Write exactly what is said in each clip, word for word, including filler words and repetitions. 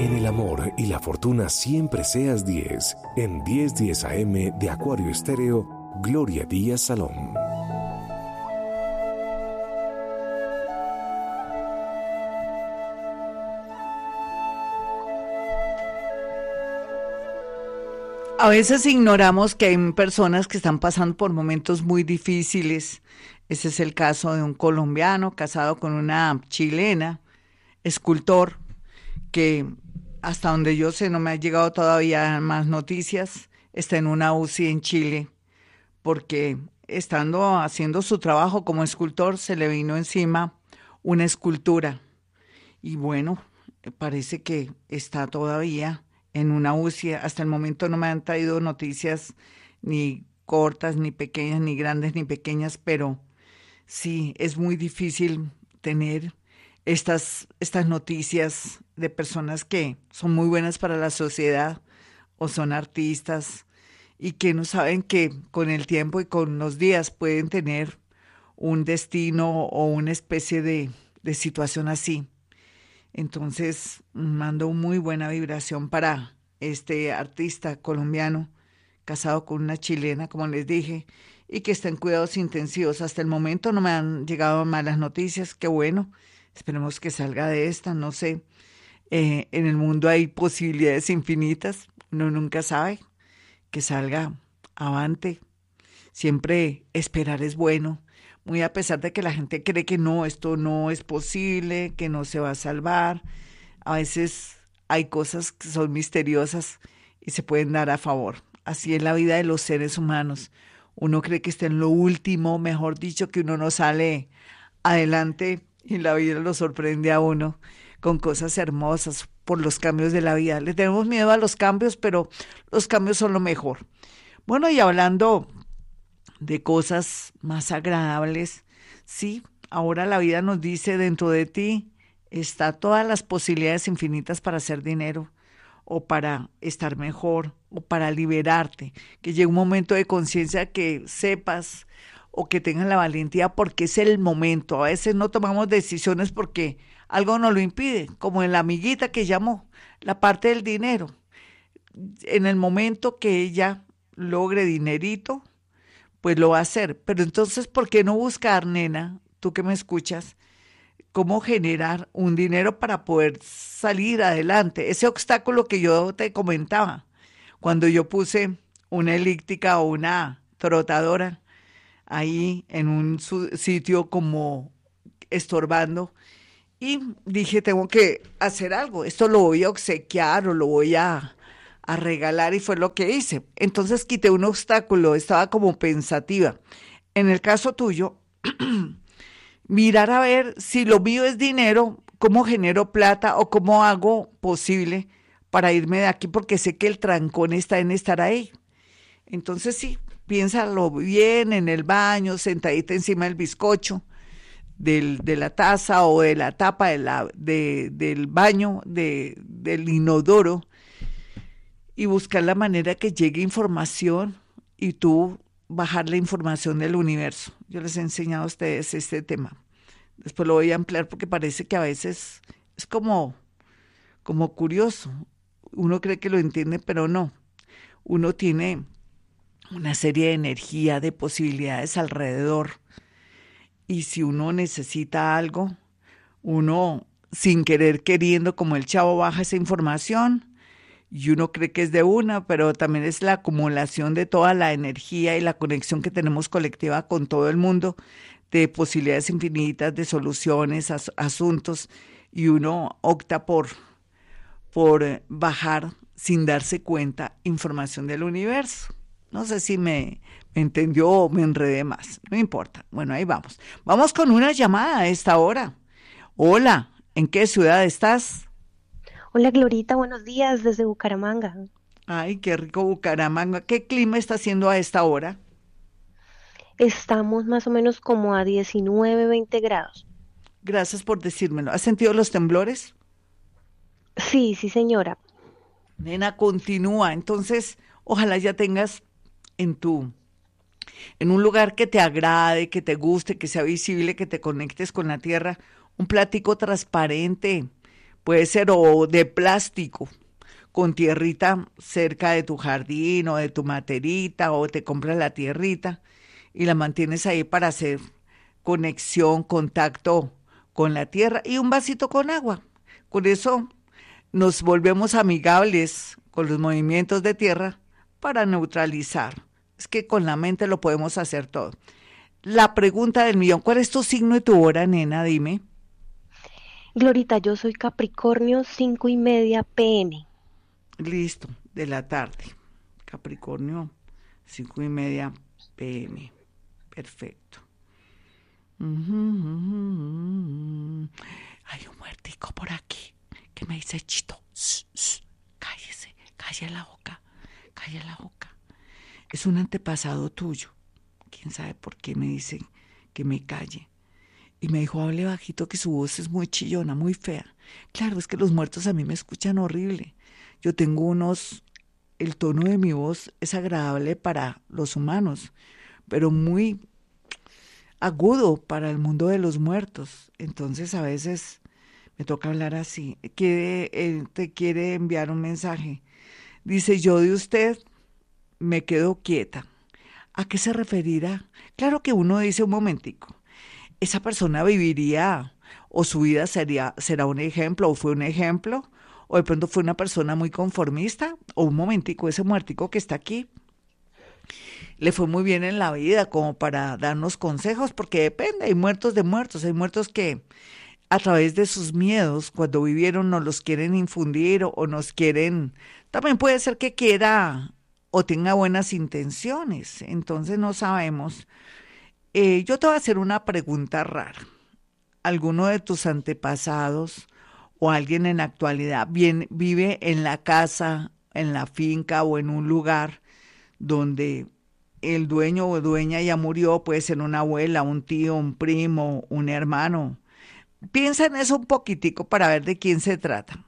Que en el amor y la fortuna siempre seas diez. En diez diez A M de Acuario Estéreo, Gloria Díaz Salón. A veces ignoramos que hay personas que están pasando por momentos muy difíciles. Ese es el caso de un colombiano casado con una chilena, escultor, que hasta donde yo sé no me ha llegado todavía más noticias. Está en una U C I en Chile porque estando haciendo su trabajo como escultor se le vino encima una escultura. Y bueno, parece que está todavía en una U C I. Hasta el momento no me han traído noticias ni cortas, ni pequeñas, ni grandes, ni pequeñas, pero sí, es muy difícil tener estas, estas noticias de personas que son muy buenas para la sociedad o son artistas y que no saben que con el tiempo y con los días pueden tener un destino o una especie de, de situación así. Entonces, mando muy buena vibración para este artista colombiano, casado con una chilena, como les dije, y que está en cuidados intensivos. Hasta el momento no me han llegado malas noticias, qué bueno. Esperemos que salga de esta, no sé. Eh, en el mundo hay posibilidades infinitas, uno nunca sabe que salga avante. Siempre esperar es bueno. Muy a pesar de que la gente cree que no, esto no es posible, que no se va a salvar. A veces hay cosas que son misteriosas y se pueden dar a favor. Así es la vida de los seres humanos. Uno cree que está en lo último, mejor dicho, que uno no sale adelante y la vida lo sorprende a uno con cosas hermosas por los cambios de la vida. Le tenemos miedo a los cambios, pero los cambios son lo mejor. Bueno, y hablando de cosas más agradables, sí, ahora la vida nos dice, dentro de ti está todas las posibilidades infinitas para hacer dinero o para estar mejor o para liberarte, que llegue un momento de conciencia que sepas o que tengas la valentía porque es el momento. A veces no tomamos decisiones porque algo nos lo impide, como en la amiguita que llamó, la parte del dinero. En el momento que ella logre dinerito, pues lo va a hacer. Pero entonces, ¿por qué no buscar, nena, tú que me escuchas, cómo generar un dinero para poder salir adelante? Ese obstáculo que yo te comentaba, cuando yo puse una elíptica o una trotadora ahí en un sitio como estorbando, y dije, tengo que hacer algo, esto lo voy a obsequiar o lo voy a, a regalar, y fue lo que hice. Entonces quité un obstáculo, estaba como pensativa. En el caso tuyo, mirar a ver si lo mío es dinero, cómo genero plata o cómo hago posible para irme de aquí, porque sé que el trancón está en estar ahí. Entonces sí, piénsalo bien en el baño, sentadita encima del bizcocho, del, de la taza o de la tapa de la, de, del baño, de, del inodoro, y buscar la manera que llegue información y tú bajar la información del universo. Yo les he enseñado a ustedes este tema. Después lo voy a ampliar porque parece que a veces es como, como curioso. Uno cree que lo entiende, pero no. Uno tiene una serie de energía, de posibilidades alrededor. Y si uno necesita algo, uno sin querer queriendo, como el chavo, baja esa información y uno cree que es de una, pero también es la acumulación de toda la energía y la conexión que tenemos colectiva con todo el mundo, de posibilidades infinitas, de soluciones, as- asuntos, y uno opta por, por eh, bajar sin darse cuenta información del universo. No sé si me, me entendió o me enredé más, no importa. Bueno, ahí vamos. Vamos con una llamada a esta hora. Hola, ¿en qué ciudad estás? Hola Glorita, buenos días desde Bucaramanga. Ay, qué rico Bucaramanga. ¿Qué clima está haciendo a esta hora? Estamos más o menos como a diecinueve, veinte grados. Gracias por decírmelo. ¿Has sentido los temblores? Sí, sí señora. Nena, continúa. Entonces, ojalá ya tengas en tu, en un lugar que te agrade, que te guste, que sea visible, que te conectes con la tierra, un platico transparente puede ser o de plástico, con tierrita cerca de tu jardín o de tu materita, o te compras la tierrita y la mantienes ahí para hacer conexión, contacto con la tierra y un vasito con agua. Con eso nos volvemos amigables con los movimientos de tierra para neutralizar. Es que con la mente lo podemos hacer todo. La pregunta del millón, ¿cuál es tu signo y tu hora, nena? Dime. Glorita, yo soy Capricornio, cinco y media P M. Listo, de la tarde. Capricornio, cinco y media P M. Perfecto. Uh -huh, uh -huh. Hay un muertico por aquí que me dice, Chito, shh, shh, cállese, calle la boca, calle la boca. Es un antepasado tuyo. Quién sabe por qué me dice que me calle. Y me dijo, hable bajito, que su voz es muy chillona, muy fea. Claro, es que los muertos a mí me escuchan horrible. Yo tengo unos, el tono de mi voz es agradable para los humanos, pero muy agudo para el mundo de los muertos. Entonces a veces me toca hablar así. Quiere, él te quiere enviar un mensaje. Dice, yo de usted me quedo quieta. ¿A qué se referirá? Claro que uno dice un momentico. Esa persona viviría, o su vida sería, será un ejemplo, o fue un ejemplo, o de pronto fue una persona muy conformista, o un momentico, ese muertico que está aquí, le fue muy bien en la vida como para darnos consejos, porque depende, hay muertos de muertos, hay muertos que a través de sus miedos, cuando vivieron, nos los quieren infundir o, o nos quieren, también puede ser que quiera o tenga buenas intenciones, entonces no sabemos. Eh, yo te voy a hacer una pregunta rara. ¿Alguno de tus antepasados o alguien en la actualidad bien, vive en la casa, en la finca o en un lugar donde el dueño o dueña ya murió? Puede ser una abuela, un tío, un primo, un hermano. Piensa en eso un poquitico para ver de quién se trata.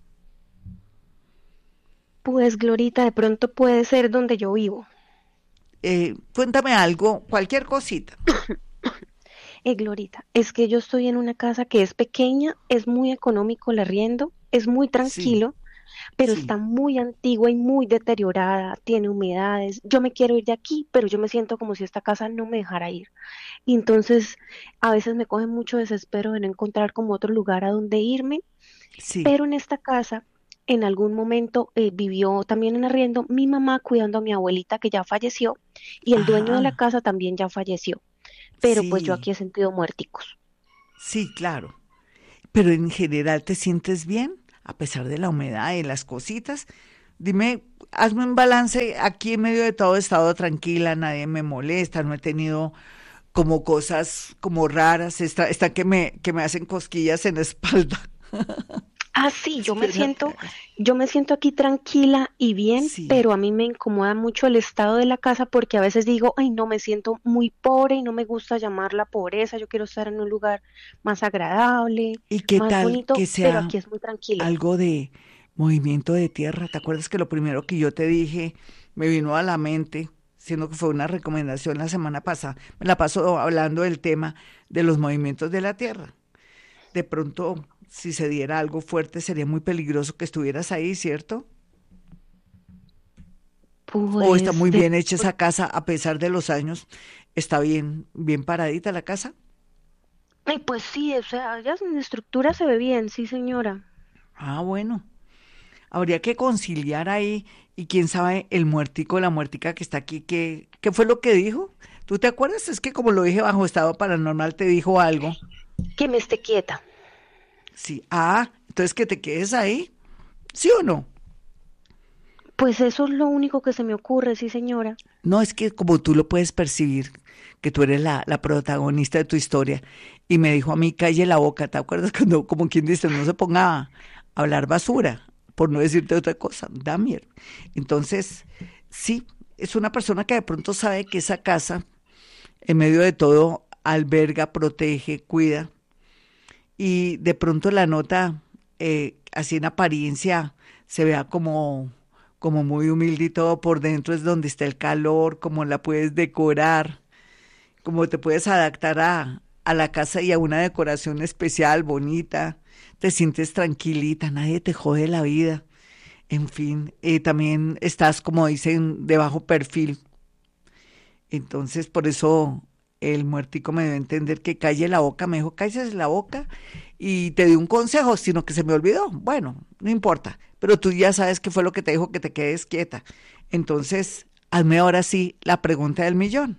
Pues Glorita, de pronto puede ser donde yo vivo. Eh, cuéntame algo, cualquier cosita. Eh, Glorita, es que yo estoy en una casa que es pequeña, es muy económico el arriendo, es muy Sí, tranquilo, pero sí. está muy antigua y muy deteriorada, tiene humedades. Yo me quiero ir de aquí, pero yo me siento como si esta casa no me dejara ir. Y entonces a veces me coge mucho desespero de no encontrar como otro lugar a donde irme, Sí. pero en esta casa en algún momento eh, vivió también en arriendo mi mamá cuidando a mi abuelita que ya falleció y el dueño de la Ah, casa también ya falleció, pero pues yo sí, aquí he sentido muerticos. sí, claro. Pero en general te sientes bien, a pesar de la humedad y las cositas. Dime, hazme un balance. Aquí en medio de todo he estado tranquila, nadie me molesta, no he tenido como cosas como raras, está, está que me, que me hacen cosquillas en la espalda. Ah, sí, yo me Espera, siento, yo me siento aquí tranquila y bien, sí, pero a mí me incomoda mucho el estado de la casa porque a veces digo, ay, no, me siento muy pobre y no me gusta llamarla pobreza, yo quiero estar en un lugar más agradable, ¿y qué más tal que bonito, pero sea aquí es muy tranquilo. algo de movimiento de tierra? ¿Te acuerdas que lo primero que yo te dije me vino a la mente, siendo que fue una recomendación la semana pasada? Me la paso hablando del tema de los movimientos de la tierra. De pronto, si se diera algo fuerte, sería muy peligroso que estuvieras ahí, ¿cierto? ¿O está Pues muy de bien hecha esa casa a pesar de los años? ¿Está bien, bien paradita la casa? Ay, pues sí, o sea, ya en estructura se ve bien, sí, señora. Ah, bueno. Habría que conciliar ahí y quién sabe el muertico, la muertica que está aquí, ¿qué, qué fue lo que dijo? ¿Tú te acuerdas? Es que como lo dije bajo estado paranormal, te dijo algo. Que me esté quieta. Sí. Ah, entonces que te quedes ahí. ¿Sí o no? Pues eso es lo único que se me ocurre, sí, señora. No, es que como tú lo puedes percibir, que tú eres la, la protagonista de tu historia, y me dijo a mí, calle la boca, ¿te acuerdas cuando, como quien dice, no se ponga a hablar basura, por no decirte otra cosa, Damier? Entonces, sí, es una persona que de pronto sabe que esa casa, en medio de todo, alberga, protege, cuida, y de pronto la nota, eh, así en apariencia, se vea como, como muy humilde y todo por dentro es donde está el calor, cómo la puedes decorar, cómo te puedes adaptar a, a la casa y a una decoración especial, bonita. te sientes tranquilita, nadie te jode la vida. En fin, eh, también estás, como dicen, de bajo perfil. Entonces, por eso el muertico me dio a entender que calle la boca, me dijo, cállese la boca y te di un consejo, sino que se me olvidó. Bueno, no importa, pero tú ya sabes qué fue lo que te dijo, que te quedes quieta. Entonces, hazme ahora sí la pregunta del millón.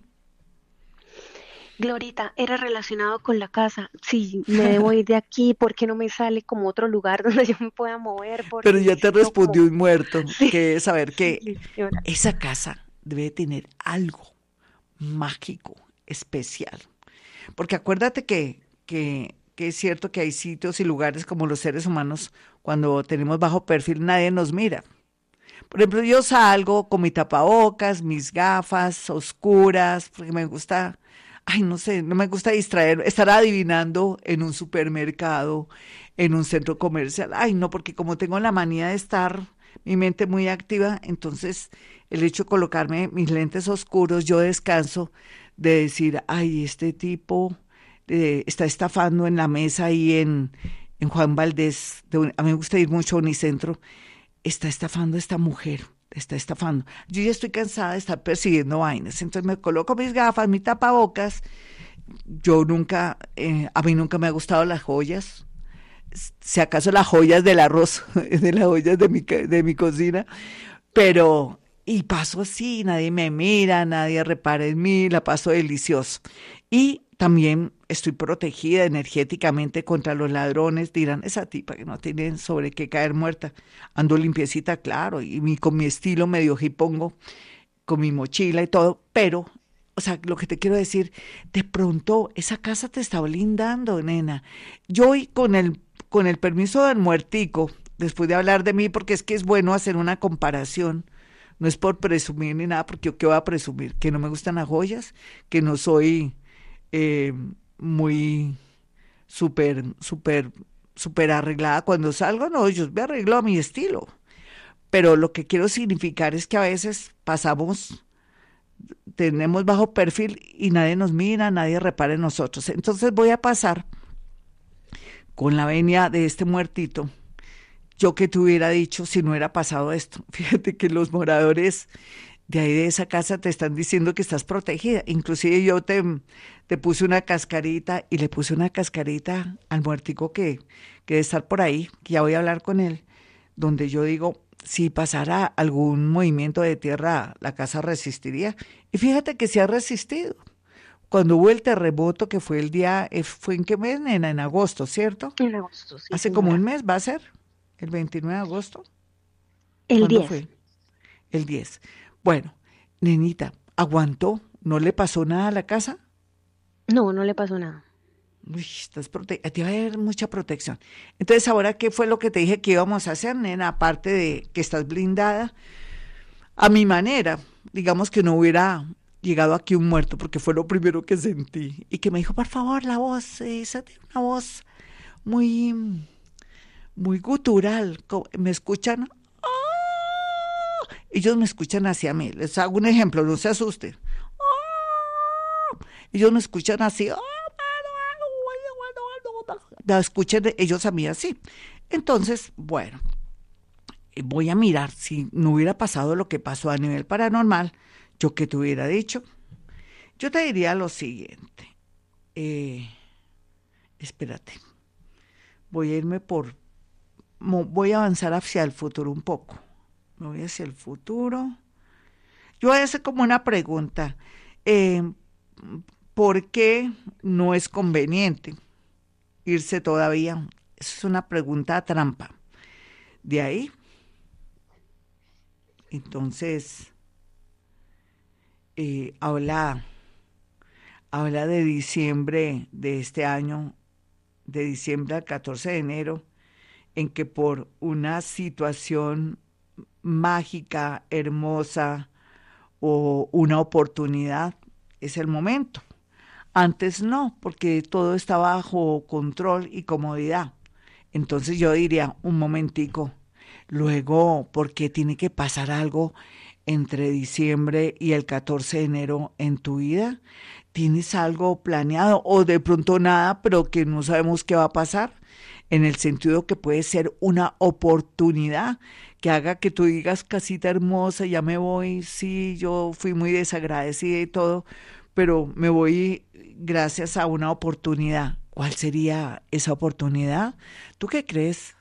Glorita, era relacionado con la casa. Si me debo ir de aquí, ¿por qué no me sale como otro lugar donde yo me pueda mover? Pero Porque ya te necesito como... respondió un muerto, Sí, que es saber sí, que señora. esa casa debe tener algo mágico, especial. Porque acuérdate que, que, que es cierto que hay sitios y lugares como los seres humanos, cuando tenemos bajo perfil, nadie nos mira. Por ejemplo, yo salgo con mi tapabocas, mis gafas oscuras, porque me gusta, ay, no sé, no me gusta distraer, estar adivinando en un supermercado, en un centro comercial. Ay, no, porque como tengo la manía de estar mi mente muy activa, entonces el hecho de colocarme mis lentes oscuros, yo descanso de decir, ay, este tipo eh, está estafando en la mesa ahí en, en Juan Valdés. De un- a mí me gusta ir mucho a Unicentro, está estafando a esta mujer, está estafando. Yo ya estoy cansada de estar persiguiendo vainas, entonces me coloco mis gafas, mi tapabocas. Yo nunca, eh, a mí nunca me ha gustado las joyas, si acaso las joyas del arroz, de las joyas de mi, ca- de mi cocina, pero, y paso así, nadie me mira, nadie repara en mí, la paso delicioso. Y también estoy protegida energéticamente contra los ladrones. Dirán, esa tipa que no tiene sobre qué caer muerta. Ando limpiecita, claro, y mi, con mi estilo medio hipongo, con mi mochila y todo, pero, o sea, lo que te quiero decir, de pronto esa casa te está blindando, nena. Yo hoy con el, con el permiso del muertico, después de hablar de mí, porque es que es bueno hacer una comparación, no es por presumir ni nada, porque yo qué voy a presumir, que no me gustan las joyas, que no soy eh, muy súper, súper, súper arreglada cuando salgo, no, yo me arreglo a mi estilo. Pero lo que quiero significar es que a veces pasamos, tenemos bajo perfil y nadie nos mira, nadie repara en nosotros. Entonces voy a pasar con la venia de este muertito. Yo que te hubiera dicho si no hubiera pasado esto. Fíjate que los moradores de ahí de esa casa te están diciendo que estás protegida. Inclusive yo te, te puse una cascarita y le puse una cascarita al muertico que, que debe estar por ahí, que ya voy a hablar con él, donde yo digo, si pasara algún movimiento de tierra, la casa resistiría. Y fíjate que se ha resistido. Cuando hubo el terremoto, que fue el día, eh, ¿fue en qué mes, nena? En agosto, ¿cierto? En agosto, sí, Hace como un señora. mes, ¿va a ser? ¿El veintinueve de agosto? El ¿Cuándo diez. fue? El diez. Bueno, nenita, aguantó, no le pasó nada a la casa. No, no le pasó nada. Uy, estás prote te va a haber mucha protección. Entonces, ahora, ¿qué fue lo que te dije que íbamos a hacer, nena? Aparte de que estás blindada, a mi manera, digamos que no hubiera llegado aquí un muerto, porque fue lo primero que sentí. Y que me dijo, por favor, la voz, eh, esa tiene una voz muy, muy gutural. Co- ¿Me escuchan? Ellos me escuchan hacia mí. Les hago un ejemplo, no se asusten. Ellos me escuchan así. La escuchen ellos a mí así. Entonces, bueno, voy a mirar si no hubiera pasado lo que pasó a nivel paranormal, yo que te hubiera dicho. Yo te diría lo siguiente. Eh, espérate. Voy a irme por... mo- Voy a avanzar hacia el futuro un poco. Me voy hacia el futuro. Yo voy a hacer como una pregunta. Eh, ¿Por qué no es conveniente irse todavía? Esa es una pregunta trampa. De ahí, entonces, eh, habla, habla de diciembre de este año, de diciembre al catorce de enero, en que por una situación mágica, hermosa o una oportunidad, es el momento. Antes no, porque todo está bajo control y comodidad. Entonces yo diría, un momentico, luego, ¿por qué tiene que pasar algo entre diciembre y el catorce de enero en tu vida? ¿Tienes algo planeado o de pronto nada, pero que no sabemos qué va a pasar? en el sentido que puede ser una oportunidad que haga que tú digas, casita hermosa, ya me voy, sí, yo fui muy desagradecida y todo, pero me voy gracias a una oportunidad. ¿Cuál sería esa oportunidad? ¿Tú qué crees?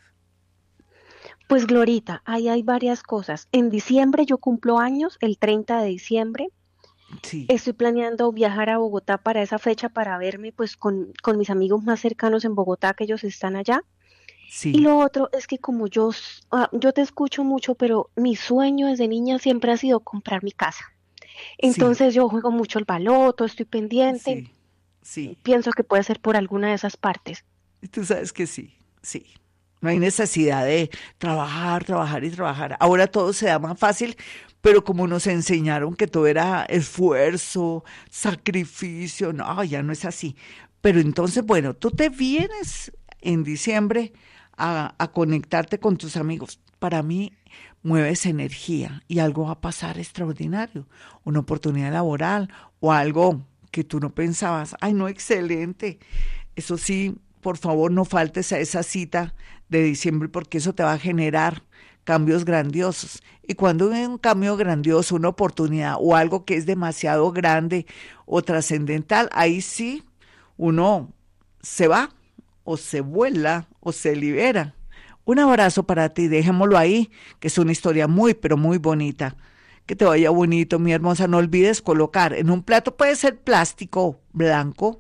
Pues Glorita, ahí hay varias cosas. En diciembre yo cumplo años, el treinta de diciembre. Sí, Estoy planeando viajar a Bogotá para esa fecha para verme pues con, con mis amigos más cercanos en Bogotá, que ellos están allá. Y sí, lo otro es que como yo, s- ah, yo te escucho mucho, pero mi sueño desde niña siempre ha sido comprar mi casa. sí, Entonces yo juego mucho el baloto, estoy pendiente, sí, sí. pienso que puede ser por alguna de esas partes. Y tú sabes que sí, sí. No hay necesidad de trabajar, trabajar y trabajar. Ahora todo se da más fácil, pero como nos enseñaron que todo era esfuerzo, sacrificio, no, ya no es así. Pero entonces, bueno, tú te vienes en diciembre a, a conectarte con tus amigos. Para mí, mueves energía y algo va a pasar extraordinario, una oportunidad laboral o algo que tú no pensabas. Ay, no, excelente. Eso sí, por favor, no faltes a esa cita de diciembre porque eso te va a generar cambios grandiosos. Y cuando hay un cambio grandioso, una oportunidad o algo que es demasiado grande o trascendental, ahí sí uno se va o se vuela o se libera. Un abrazo para ti, dejémoslo ahí, que es una historia muy, pero muy bonita. Que te vaya bonito, mi hermosa. No olvides colocar en un plato, puede ser plástico blanco,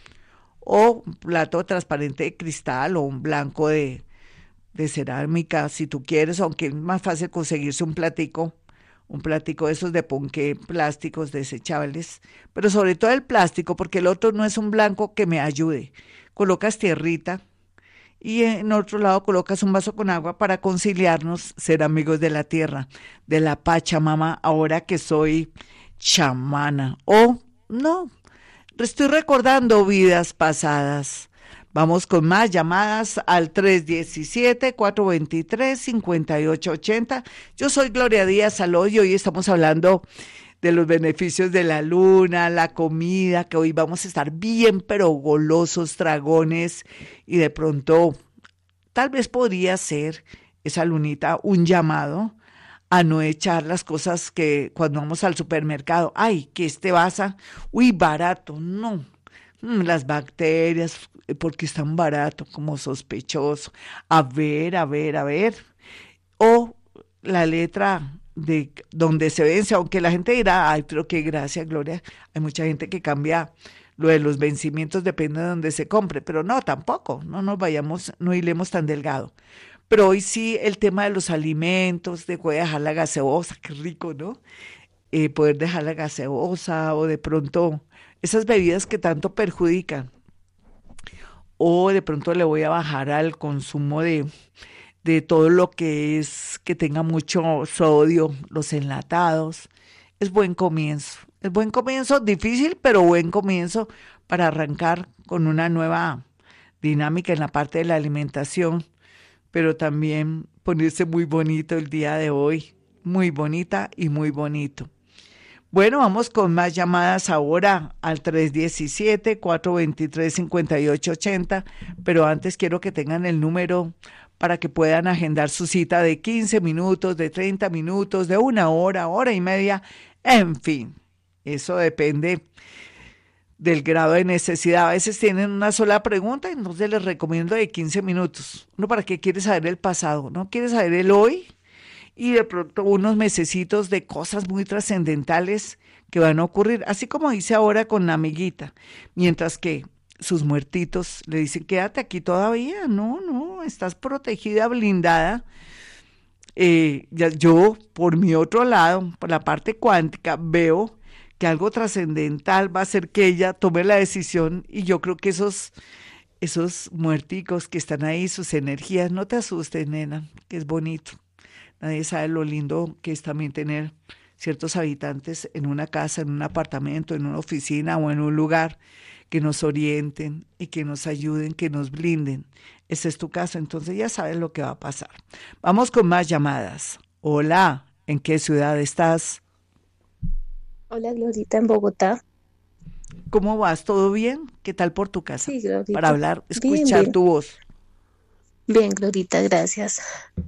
o un plato transparente de cristal o un blanco de, de cerámica, si tú quieres, aunque es más fácil conseguirse un platico, un platico de esos de ponqué, plásticos desechables, pero sobre todo el plástico, porque el otro no es un blanco que me ayude. Colocas tierrita y en otro lado colocas un vaso con agua para conciliarnos, ser amigos de la tierra, de la Pachamama, ahora que soy chamana. O no, estoy recordando vidas pasadas. Vamos con más llamadas al tres diecisiete, cuatro veintitrés, cincuenta y ocho ochenta. Yo soy Gloria Díaz Saló y hoy estamos hablando de los beneficios de la luna, la comida, que hoy vamos a estar bien, pero golosos, dragones, y de pronto tal vez podría ser esa lunita un llamado a no echar las cosas que cuando vamos al supermercado, ay, que este basa, uy, barato, no. Mm, Las bacterias, eh, porque están barato, como sospechoso. A ver, a ver, a ver. O la letra de donde se vence, aunque la gente dirá, ay, pero qué gracia, Gloria. Hay mucha gente que cambia lo de los vencimientos, depende de donde se compre, pero no, tampoco, no nos vayamos, no hilemos tan delgado. Pero hoy sí, el tema de los alimentos, de poder dejar la gaseosa, qué rico, ¿no? Eh, poder dejar la gaseosa o de pronto esas bebidas que tanto perjudican. O de pronto le voy a bajar al consumo de, de todo lo que es que tenga mucho sodio, los enlatados. Es buen comienzo. Es buen comienzo, difícil, pero buen comienzo para arrancar con una nueva dinámica en la parte de la alimentación, pero también ponerse muy bonito el día de hoy, muy bonita y muy bonito. Bueno, vamos con más llamadas ahora al tres diecisiete, cuatro veintitrés, cincuenta y ocho ochenta, pero antes quiero que tengan el número para que puedan agendar su cita de quince minutos, de treinta minutos, de una hora, hora y media, en fin, eso depende del grado de necesidad. A veces tienen una sola pregunta, entonces les recomiendo de quince minutos. Uno para qué quiere saber el pasado, no quiere saber el hoy y de pronto unos mesecitos de cosas muy trascendentales que van a ocurrir, así como dice ahora con la amiguita, mientras que sus muertitos le dicen, quédate aquí todavía, no, no, estás protegida, blindada. Eh, ya, yo, por mi otro lado, por la parte cuántica, veo que algo trascendental va a hacer que ella tome la decisión y yo creo que esos, esos muerticos que están ahí, sus energías, no te asustes, nena, que es bonito. Nadie sabe lo lindo que es también tener ciertos habitantes en una casa, en un apartamento, en una oficina o en un lugar que nos orienten y que nos ayuden, que nos blinden. Ese es tu caso, entonces ya sabes lo que va a pasar. Vamos con más llamadas. Hola, ¿en qué ciudad estás? Hola, Glorita, en Bogotá. ¿Cómo vas? ¿Todo bien? ¿Qué tal por tu casa? Sí, Para Glorita. hablar, Bien, escuchar bien. tu voz. Bien, Glorita, gracias.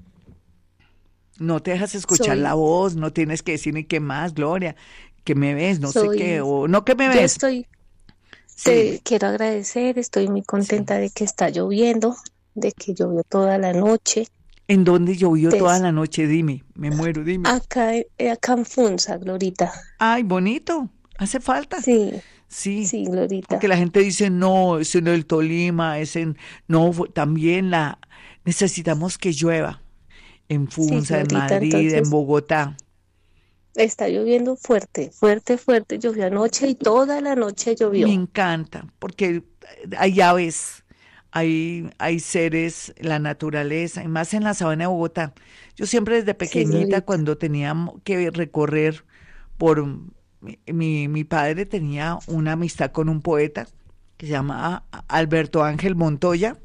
No te dejas escuchar la Soy, voz, no tienes que decir ni qué más, Gloria, que me ves, no sé qué, soy, o no que me yo ves. estoy, Sí, te dime. quiero agradecer, estoy muy Sí. contenta de que está lloviendo, de que llovió toda la noche. ¿En dónde llovió toda Des- la noche? Dime, me muero, dime. acá, eh, acá en Funza, Glorita. Ay, bonito, hace falta. Sí, Sí, sí, porque Glorita. la gente dice, no, es en el Tolima, es en... No, fu- también la necesitamos que llueva en Sí, Funza, en Glorita, Madrid, en entonces Bogotá. está lloviendo fuerte, fuerte, fuerte. Llovió anoche y toda la noche Me llovió. encanta, porque hay aves, hay, hay seres, la naturaleza, y más en la sabana de Bogotá. Yo siempre desde Sí, pequeñita, Glorita. cuando teníamos que recorrer por... Mi, mi mi padre tenía una amistad con un poeta que se llamaba Alberto Ángel Montoya,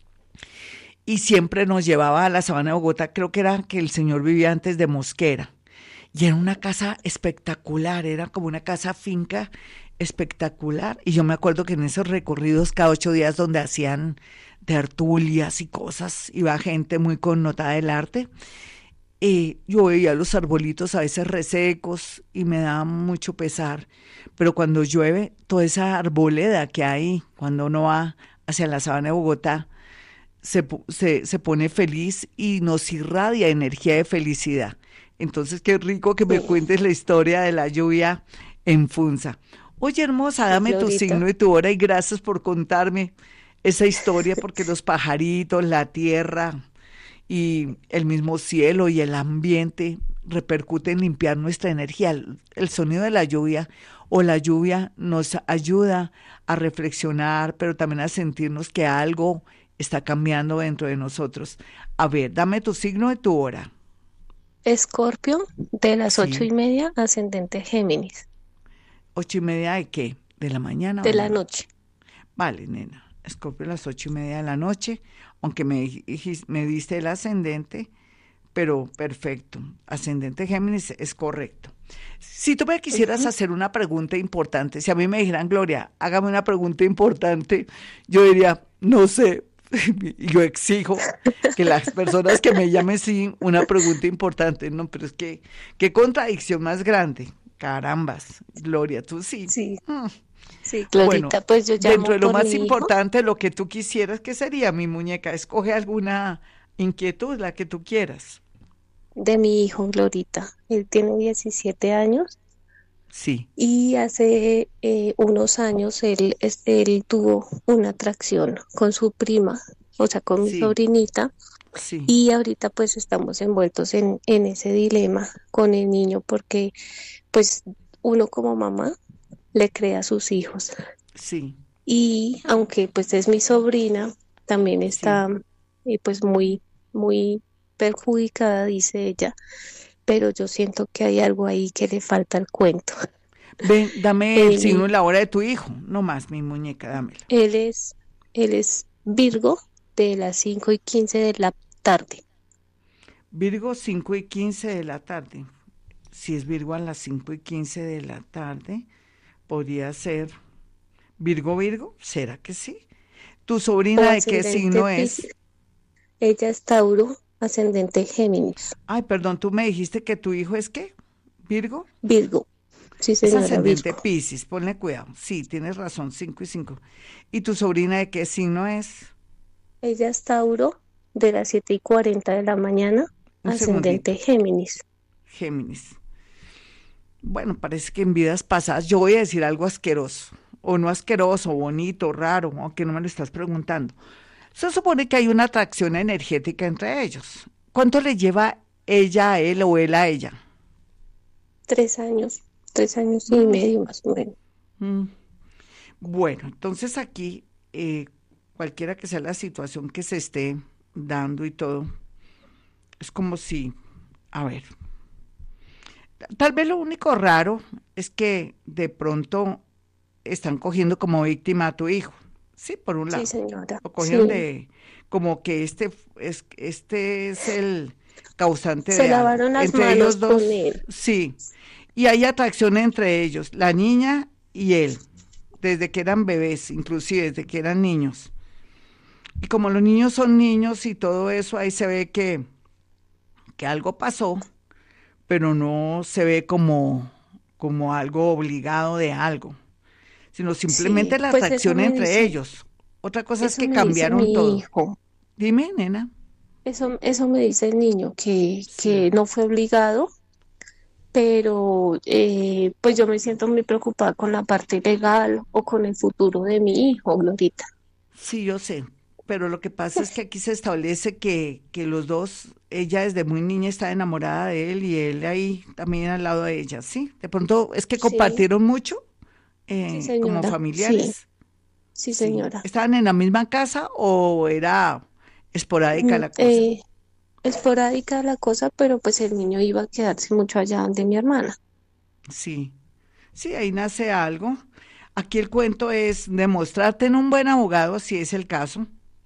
y siempre nos llevaba a la sabana de Bogotá. Creo que era que el señor vivía antes de Mosquera. Y era una casa espectacular, era como una casa finca espectacular. Y yo me acuerdo que en esos recorridos cada ocho días donde hacían tertulias y cosas, iba gente muy connotada del arte. Y yo veía los arbolitos a veces resecos y me daba mucho pesar. Pero cuando llueve, toda esa arboleda que hay, cuando uno va hacia la sabana de Bogotá, se, po- se, se pone feliz y nos irradia energía de felicidad. Entonces, qué rico que me Sí, cuentes la historia de la lluvia en Funza. Oye, hermosa, sí, dame tu Glorita. signo y tu hora y gracias por contarme esa historia, porque los pajaritos, la tierra y el mismo cielo y el ambiente repercuten en limpiar nuestra energía. El, el sonido de la lluvia o la lluvia nos ayuda a reflexionar, pero también a sentirnos que algo está cambiando dentro de nosotros. A ver, dame tu signo y tu hora. Escorpio, de las ocho Sí. y media, ascendente Géminis, ¿Ocho y media de qué? ¿De la mañana o de de la la noche? noche. Vale, nena. Escorpio a las ocho y media de la noche, aunque me, dijis- me diste el ascendente, pero perfecto. Ascendente Géminis es correcto. Si tú me quisieras Ujú. hacer una pregunta importante, si a mí me dijeran, Gloria, hágame una pregunta importante, yo diría, no sé, y yo exijo que las personas que me llamen sí una pregunta importante, no, pero es que, qué contradicción más grande. Carambas, Gloria, tú sí. Sí, Mm. sí, Bueno, Glorita, pues yo dentro llamo de lo por más mi hijo, importante, lo que tú quisieras, ¿qué sería, mi muñeca? Escoge alguna inquietud, la que tú quieras. de mi hijo, Glorita. Él tiene diecisiete años Sí, y hace eh, unos años él, es- él tuvo una atracción con su prima, o sea, con mi sí, sobrinita, sí, y ahorita pues estamos envueltos en, en ese dilema con el niño porque pues uno como mamá le crea a sus hijos. sí, Y aunque pues es mi sobrina, también sí. está eh, pues muy, muy perjudicada, dice ella, pero yo siento que hay algo ahí que le falta al cuento. Ven, dame el Él, signo y y- la hora de tu hijo. No más, mi muñeca, dámelo. él es, él es Virgo de las cinco y quince de la tarde. Virgo, cinco y quince de la tarde. Si es Virgo a las cinco y quince de la tarde, podría ser Virgo, Virgo. ¿Será que sí? ¿Tu O sobrina de qué ascendente signo es? Piscis. Ella es Tauro, ascendente Géminis. Ay, perdón, tú me dijiste que tu hijo es qué? ¿Virgo? Virgo. Sí, Es señora, ascendente Virgo. Piscis, ponle cuidado. Sí, tienes razón, cinco y cinco. ¿Y tu sobrina de qué signo es? Ella es Tauro de las siete y cuarenta de la mañana, Un segundito, ascendente Géminis. Géminis. Bueno, parece que en vidas pasadas yo voy a decir algo asqueroso, o no asqueroso, bonito, raro, aunque no me lo estás preguntando. Se supone que hay una atracción energética entre ellos. ¿Cuánto le lleva ella a él o él a ella? Tres años, tres años y Mm, medio más o menos. mm. Bueno, entonces aquí, eh, cualquiera que sea la situación que se esté dando y todo, es como si, a ver, tal vez lo único raro es que de pronto están cogiendo como víctima a tu hijo. Sí, por un Sí, lado. señora. Lo cogieron Sí. de como que este es, este es el causante Se de algo. lavaron las Entre manos ellos con dos, él. sí. Y hay atracción entre ellos, la niña y él, desde que eran bebés, inclusive desde que eran niños. Y como los niños son niños y todo eso, ahí se ve que, que algo pasó, pero no se ve como, como algo obligado de algo, sino simplemente Sí, la pues eso atracción me entre dice, ellos. Otra cosa es eso que me dice cambiaron mi todo. hijo. Dime, nena. Eso, eso me dice el niño, que, Sí. que no fue obligado, pero eh, pues yo me siento muy preocupada con la parte legal o con el futuro de mi hijo, Glorita. Sí, yo sé, pero lo que pasa es que aquí se establece que, que los dos, ella desde muy niña está enamorada de él y él ahí también al lado de ella, ¿sí? De pronto es que Sí, compartieron mucho sí, eh, como señora, sí, familiares, sí, sí. señora. ¿Estaban en la misma casa o era esporádica Mm, la cosa? eh, esporádica la cosa, pero pues el niño iba a quedarse mucho allá de mi hermana. Sí, sí, ahí nace algo. Aquí el cuento es demostrarte en un buen abogado, si es el caso,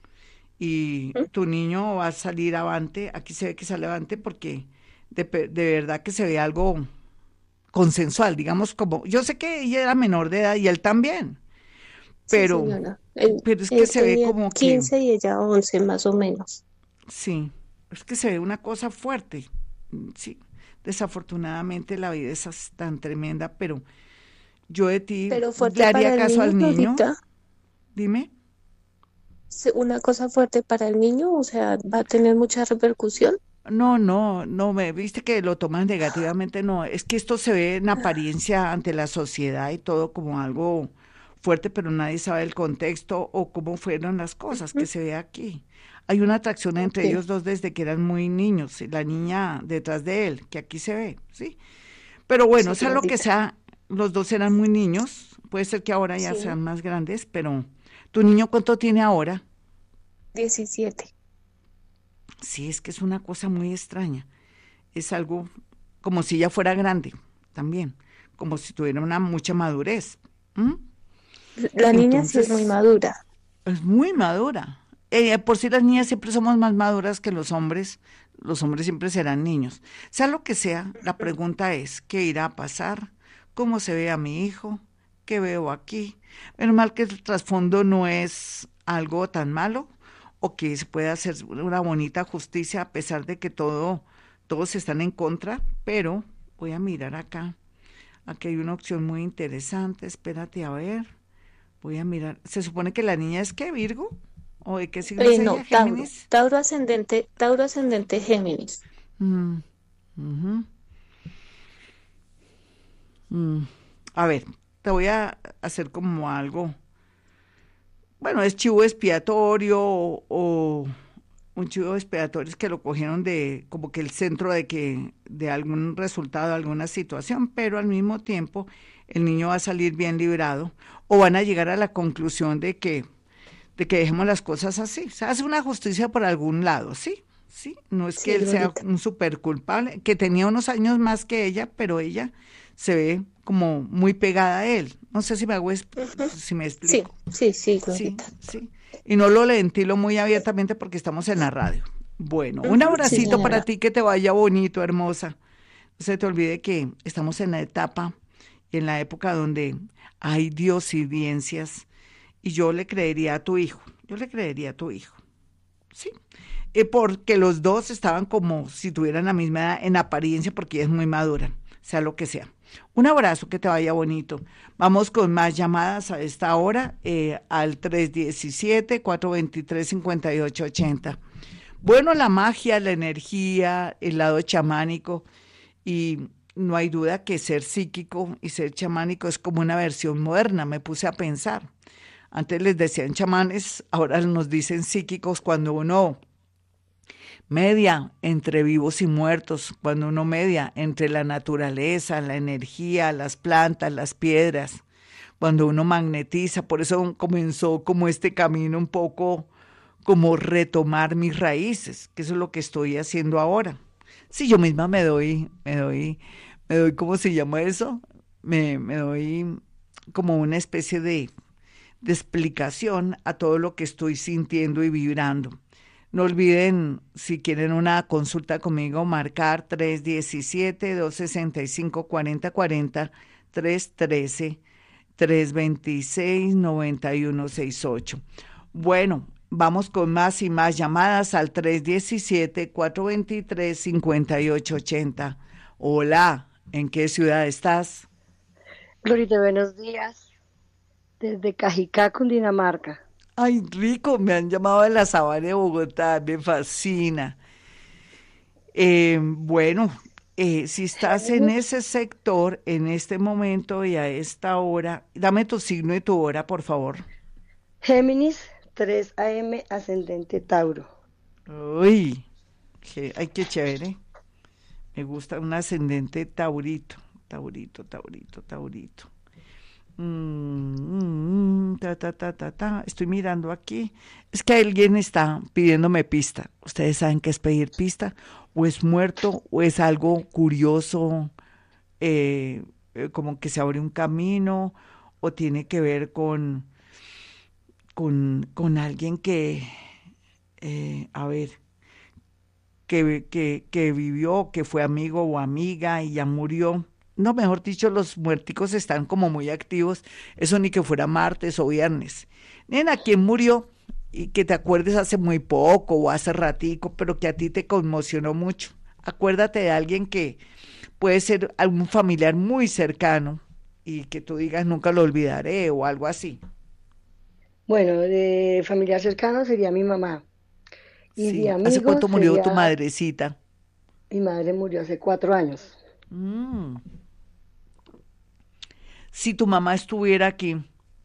y ¿Mm? tu niño va a salir avante. Aquí se ve que sale avante porque de, pe- de verdad que se ve algo consensual, digamos como, yo sé que ella era menor de edad y él también, Sí, pero, señora. Él, pero es que él se ve tenía como que, quince y ella once más o menos. sí, es que se ve una cosa fuerte, mm, sí. Desafortunadamente la vida es as- tan tremenda, pero yo de ti Pero le fuerte haría para el caso niño, al niño, Glorita, dime. se- una cosa fuerte para el niño, o sea, va a tener mucha repercusión. No, no, no, me viste que lo tomas negativamente, no, es que esto se ve en apariencia ante la sociedad y todo como algo fuerte, pero nadie sabe el contexto o cómo fueron las cosas que Ujú. se ve aquí. Hay una atracción entre Ok, ellos dos desde que eran muy niños, y la niña detrás de él, que aquí se ve, ¿sí? Pero bueno, sí, sea lo que Glorita. sea, los dos eran muy niños, puede ser que ahora ya Sí, sean más grandes, pero ¿tu niño cuánto tiene ahora? diecisiete. Sí, es que es una cosa muy extraña. Es algo como si ella fuera grande también, como si tuviera una mucha madurez. ¿M? La niña sí es muy Entonces, madura. es muy madura. Eh, por si las niñas siempre somos más maduras que los hombres, los hombres siempre serán niños. Sea lo que sea, la pregunta es, ¿qué irá a pasar? ¿Cómo se ve a mi hijo? ¿Qué veo aquí? Menos mal que el trasfondo no es algo tan malo o que se pueda hacer una bonita justicia a pesar de que todo, todos están en contra, pero voy a mirar acá. Aquí hay una opción muy interesante, espérate a ver. Voy a mirar. Se supone que la niña es qué, Virgo, ¿o de qué signo es Eh, no, ella? Tauro. ¿Géminis? Tauro ascendente, Tauro ascendente Géminis. Mm, ujú, mm. A ver, te voy a hacer como algo. Bueno, es chivo expiatorio o, o un chivo expiatorio es que lo cogieron de como que el centro de que de algún resultado, alguna situación, pero al mismo tiempo el niño va a salir bien librado o van a llegar a la conclusión de que de que dejemos las cosas así. Se hace una justicia por algún lado, ¿sí? Sí, no es que Sí, él sea Glorita. un super culpable, que tenía unos años más que ella, pero ella se ve como muy pegada a él. No sé si me hago, es- Ujú. si me Sí, explico. sí, sí, Sí, Glorita. sí. Y no lo ventilo muy abiertamente porque estamos en la radio. Bueno, un Ujú, sí, abracito para señora. ti, que te vaya bonito, hermosa. No se te olvide que estamos en la etapa, en la época donde hay diosidencias y yo le creería a tu hijo, yo le creería a tu hijo, ¿sí? Eh, porque los dos estaban como si tuvieran la misma edad en apariencia porque ella es muy madura, sea lo que sea. Un abrazo, que te vaya bonito. Vamos con más llamadas a esta hora eh, al tres uno siete, cuatro dos tres, cinco ocho ocho cero. Bueno, la magia, la energía, el lado chamánico y no hay duda que ser psíquico y ser chamánico es como una versión moderna, me puse a pensar. Antes les decían chamanes, ahora nos dicen psíquicos cuando uno media entre vivos y muertos, cuando uno media entre la naturaleza, la energía, las plantas, las piedras, cuando uno magnetiza. Por eso comenzó como este camino un poco como retomar mis raíces, que eso es lo que estoy haciendo ahora. Sí, yo misma me doy, me doy, me doy, ¿cómo se llama eso? Me, me doy como una especie de de explicación a todo lo que estoy sintiendo y vibrando. No olviden, si quieren una consulta conmigo, marcar tres uno siete, dos seis cinco, cuatro cero cuatro cero, tres uno tres, tres dos seis, nueve uno seis ocho. Bueno, Vamos con más y más llamadas al tres uno siete, cuatro dos tres, cinco ocho ocho cero. Hola, ¿en qué ciudad estás? Glorita, buenos días. Desde Cajicá, Cundinamarca. Ay, rico, me han llamado de la Sabana de Bogotá, me fascina. Eh, bueno, eh, si estás en ese sector en este momento y a esta hora, dame tu signo y tu hora, por favor. Géminis, tres a m, ascendente Tauro. Uy, qué, ay, qué chévere. Me gusta un ascendente taurito, taurito, taurito, taurito. Mm, mm, ta, ta, ta, ta, ta. Estoy mirando aquí. Es que alguien está pidiéndome pista. ¿Ustedes saben qué es pedir pista? O es muerto, o es algo curioso, eh, eh, como que se abre un camino, o tiene que ver con, con, con alguien que, eh, a ver, que, que, que vivió, que fue amigo o amiga y ya murió. No, mejor dicho, los muerticos están como muy activos. Eso ni que fuera martes o viernes. Nena, ¿quién murió? Y que te acuerdes hace muy poco o hace ratico, pero que a ti te conmocionó mucho. Acuérdate de alguien que puede ser algún familiar muy cercano y que tú digas nunca lo olvidaré o algo así. Bueno, de familiar cercano sería mi mamá. Y de Sí. ¿Hace amigos cuánto murió tu sería, madrecita? mi madre murió hace cuatro años. Mm. Si tu mamá estuviera aquí,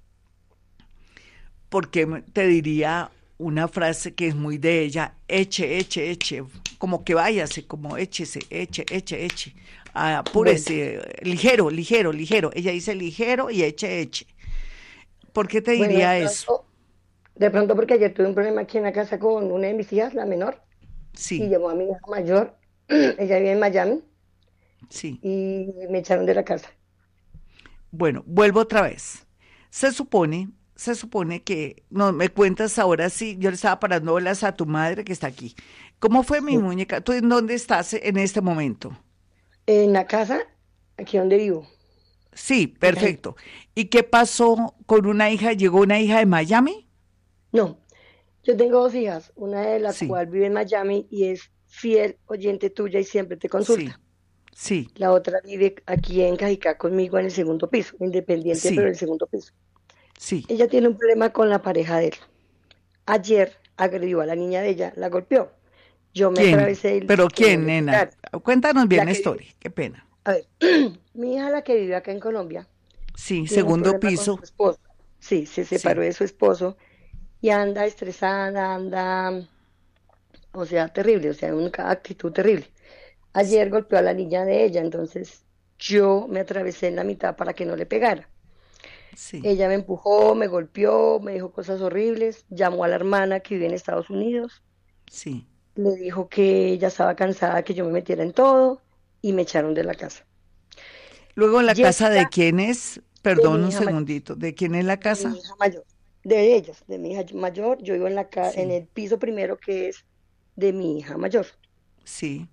porque me- te diría una frase que es muy de ella, eche, eche, eche, como que váyase, como échese, eche, eche, eche, Bueno, apúrese, ligero, ligero, ligero. Ella dice ligero y eche, eche. ¿Por qué te bueno, de diría eso? pronto, de pronto porque ayer tuve un problema aquí en la casa con una de mis hijas, la menor, y Sí, llamó a mi hija mayor. Ella vive en Miami sí. y me echaron de la casa. Bueno, vuelvo otra vez. Se supone, se supone que, no, me cuentas ahora sí, yo le estaba parando bolas a tu madre que está aquí. ¿Cómo fue mi Sí. muñeca? ¿Tú en dónde estás en este momento? En la casa, aquí donde vivo, Sí, en Cajicá. perfecto. ¿Y qué pasó con una hija? ¿Llegó una hija de Miami? No, yo tengo dos hijas, una de la Sí, cual vive en Miami y es fiel oyente tuya y siempre te sí, consulta. sí, La otra vive aquí en Cajicá conmigo en el segundo piso, independiente, pero sí, en el segundo piso. sí. Ella tiene un problema con la pareja de él. Ayer agredió a la niña de ella, la golpeó. Yo me ¿Quién? atravesé y le dije ¿Pero que no quién, le nena? pegara. Cuéntanos bien La la que vive, historia. Qué pena. a ver, mi hija, la que vive acá en Colombia, Sí, tiene un segundo problema con su piso. esposo. Sí, se separó Sí, de su esposo y anda estresada, anda, o sea, terrible, o sea, una actitud terrible. sí, Ayer golpeó a la niña de ella, entonces yo me atravesé en la mitad para que no le pegara. sí, Ella me empujó, me golpeó, me dijo cosas horribles, llamó a la hermana que vive en Estados Unidos, sí. le dijo que ella estaba cansada, que yo me metiera en todo y me echaron de la casa. Luego, ¿la casa de Jessica, quién es? de Perdón mi un hija mayor, segundito. ¿De quién es la de mi casa? hija mayor, de ellas, de mi hija mayor, yo vivo en la ca- en Sí, el piso primero que es de mi hija mayor. sí,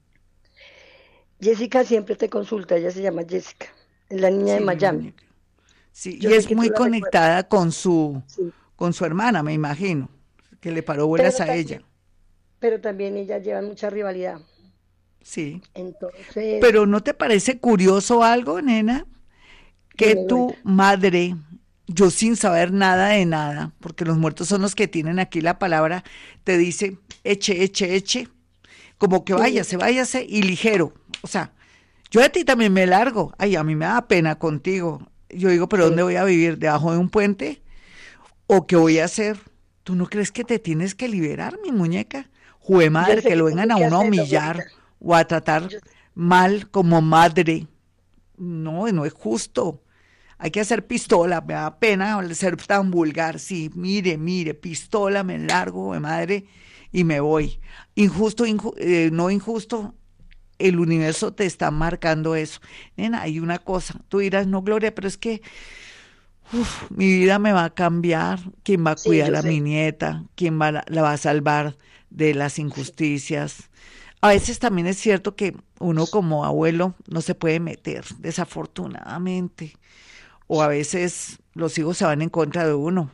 Jessica siempre te consulta, ella se llama Jessica, es la niña de sí, mi Miami. muñeca. Sí, Yo y sé es que tú muy la recuerdas, conectada con su, sí. con su hermana, me imagino, que le paró bolas Pero a ella. también, pero también ellas llevan mucha rivalidad. Sí. Entonces, Pero ¿no te parece curioso algo, nena? Que dime, tu Glorita. madre, yo sin saber nada de nada, porque los muertos son los que tienen aquí la palabra, te dice, eche, eche, eche, como que Sí, váyase, váyase y ligero. O sea, yo a ti también me largo. Ay, a mí me da pena contigo. Yo digo, ¿pero dónde sí. voy a vivir? ¿Debajo de un puente? ¿O qué voy a hacer? ¿Tú no crees que te tienes que liberar, mi muñeca? Jue Yo madre, sé que que lo tengo vengan a que uno a hacerlo, Glorita. humillar o a tratar Yo, mal como madre. No, no es justo. Hay que hacer pistola, me da pena ser tan vulgar. Sí, mire, mire, pistola, me largo de madre y me voy. Injusto, inju- eh, no injusto, el universo te está marcando eso. Nena, hay una cosa, tú dirás, no, Gloria, pero es que uf, mi vida me va a cambiar. ¿Quién va a sí, cuidar yo a mi sé. nieta? ¿Quién va, la la va a salvar de las injusticias? A veces también es cierto que uno como abuelo no se puede meter, desafortunadamente, o a veces los hijos se van en contra de uno,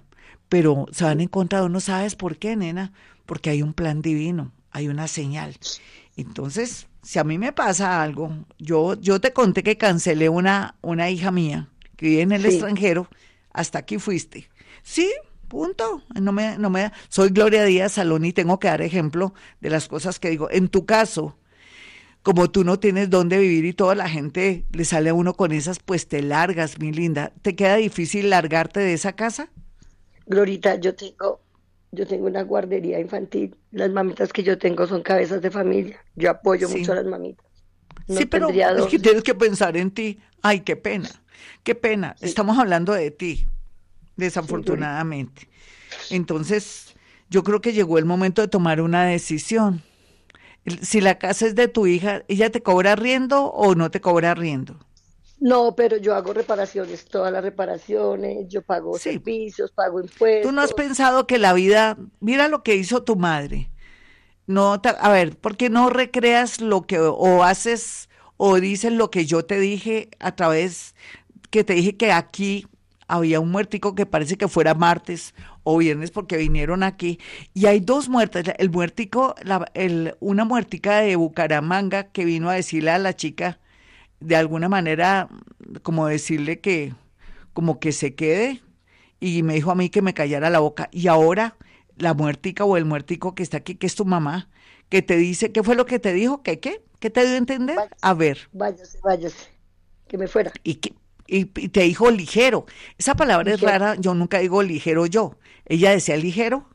pero se van en contra de uno, ¿sabes por qué, nena? Porque hay un plan divino, hay una señal. Entonces, si a mí me pasa algo, yo, yo te conté que cancelé una, una hija mía que vive en el Sí, extranjero, hasta aquí fuiste. Sí, punto. No me, no me, soy Gloria Díaz Salón y tengo que dar ejemplo de las cosas que digo. En tu caso, como tú no tienes dónde vivir y toda la gente le sale a uno con esas, pues te largas, mi linda. ¿Te queda difícil largarte de esa casa? Glorita, yo tengo, yo tengo una guardería infantil. Las mamitas que yo tengo son cabezas de familia. Yo apoyo mucho a Sí. las mamitas. Sí, No pero tendría es que dónde. tienes que pensar en ti. Ay, qué pena, qué pena. Sí, Estamos hablando de ti, sí, Glorita. desafortunadamente. Entonces, yo creo que llegó el momento de tomar una decisión. El- Si la casa es de tu hija, ¿ella te cobra arriendo o no te cobra arriendo? No, pero yo hago reparaciones, todas las reparaciones, yo pago Sí. servicios, pago ¿Tú no has impuestos. pensado que la vida, mira lo que hizo tu madre? No, te- a ver, ¿por qué no recreas lo que o haces o dices lo que yo te dije a través que te dije que aquí había un muertico que parece que fuera martes o viernes porque vinieron aquí y hay dos muertas, el muertico, la, el, una muertica de Bucaramanga que vino a decirle a la chica de alguna manera como decirle que como que se quede y me dijo a mí que me callara la boca. Y ahora la muertica o el muertico que está aquí, que es tu mamá, que te dice, ¿qué fue lo que te dijo? ¿Qué qué? ¿Qué te dio a entender? Váyase, A ver, váyase, váyase, que me fuera. y, que, y, y te dijo ligero. Esa palabra es Ligero, rara, yo nunca digo ligero yo. Ella decía ligero,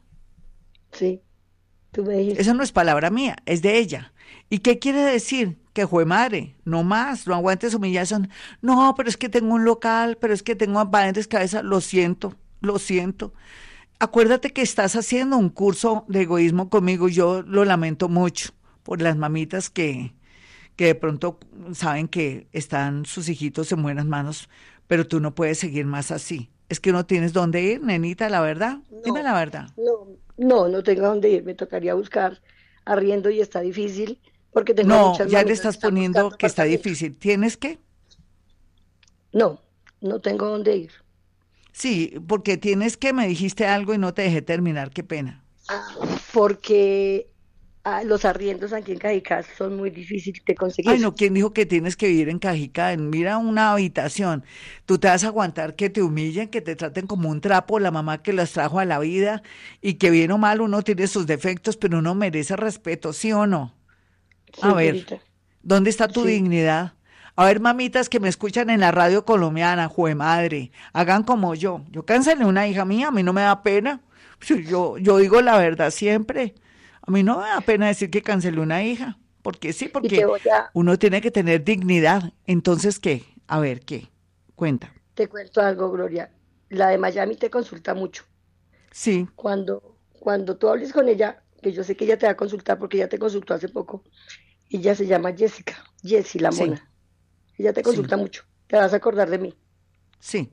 sí, tú me dijiste. esa no es palabra mía, es de ella. ¿Y qué quiere decir? Que jue madre, no más, no aguantes humillación. No, pero es que tengo un local, pero es que tengo pacientes cabeza, lo siento, lo siento. Acuérdate que estás haciendo un curso de egoísmo conmigo, yo lo lamento mucho por las mamitas que, que de pronto saben que están sus hijitos en buenas manos, pero tú no puedes seguir más así. Es que no tienes dónde ir, nenita, la verdad. Dime No, la verdad. no, no, no tengo a dónde ir, me tocaría buscar arriendo y está difícil porque tengo a No, muchas ya le mamitas que estás están buscando poniendo que está apartamento. difícil. ¿Tienes que? No, no tengo dónde ir. Sí, porque tienes que, me dijiste algo y no te dejé terminar, qué pena. Ah, porque ah, los arriendos aquí en Cajicá son muy difíciles de Ay, conseguir. no, ¿quién dijo que tienes que vivir en Cajicá? Mira una habitación. Tú te vas a aguantar que te humillen, que te traten como un trapo, la mamá que las trajo a la vida y que bien o mal uno tiene sus defectos, pero uno merece respeto, ¿sí o no? A Sí, ver, Glorita, ¿dónde está tu sí. dignidad? A ver, mamitas que me escuchan en la radio colombiana, jue madre, hagan como yo. Yo cancelé una hija mía, a mí no me da pena. Sí, Yo, yo digo la verdad siempre. A mí no me da pena decir que cancelé una hija. Porque sí, Y te porque voy a, uno tiene que tener dignidad. Entonces, ¿qué? A ver, ¿qué? Cuenta. te cuento algo, Gloria. La de Miami te consulta mucho. Sí, Cuando, cuando tú hables con ella, que yo sé que ella te va a consultar porque ella te consultó hace poco, ella se llama Jessica, Jessie la sí, mona. Ella te sí, consulta mucho. Te vas a acordar de mí, sí.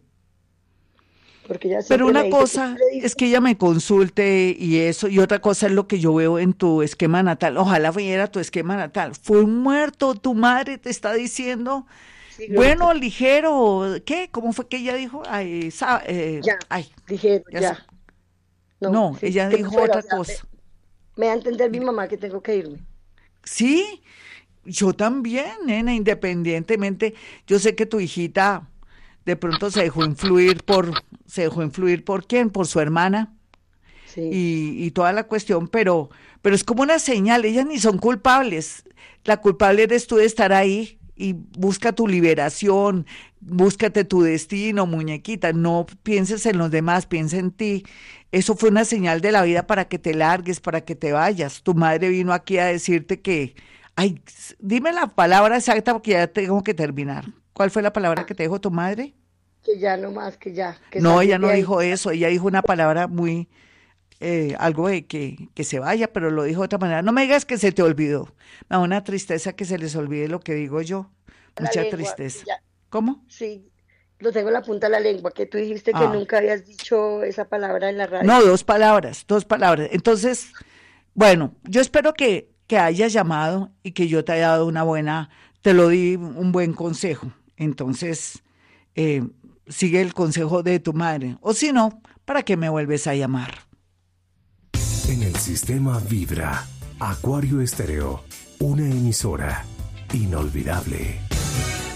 porque ella Pero siempre me una dice que tú cosa le es dices, que ella me consulte y eso, y otra cosa es lo que yo veo en tu esquema natal. Ojalá fuera tu esquema natal. Fue un muerto, tu madre te está diciendo, sí, bueno, Glorita, ligero, ¿qué? ¿Cómo fue que ella dijo? Ay, sa- eh, ya, ay, dijeron, ya sé. ya. No, No, sí, ella que me dijo fuera, o otra sea, me, cosa. me da a entender mi mamá que tengo que irme. Sí, yo también, nena, independientemente, yo sé que tu hijita de pronto se dejó influir por, se dejó influir por quién, por su hermana Sí, y, y toda la cuestión, pero, pero es como una señal, ellas ni son culpables. La culpable eres tú de estar ahí y busca tu liberación, búscate tu destino, muñequita, no pienses en los demás, piensa en ti. Eso fue una señal de la vida para que te largues, para que te vayas. Tu madre vino aquí a decirte que, ay, s- dime la palabra exacta porque ya tengo que terminar. ¿Cuál fue la palabra ah, que te dijo tu madre? que ya no más, que ya, que No, ella salir no de ahí. dijo eso, ella dijo una palabra muy, eh, algo de que, que se vaya, pero lo dijo de otra manera. No me digas que se te olvidó. Me da una tristeza que se les olvide lo que digo yo. La Mucha lengua, que tristeza. ya, ¿Cómo? sí, lo tengo en la punta de la lengua, que tú dijiste que Ah, nunca habías dicho esa palabra en la radio. no, dos palabras, dos palabras. Entonces, bueno, yo espero que, que hayas llamado y que yo te haya dado una buena, te lo di un buen consejo. Entonces, eh, sigue el consejo de tu madre. O si no, ¿para qué me vuelves a llamar? En el sistema Vibra, Acuario Estéreo, una emisora inolvidable.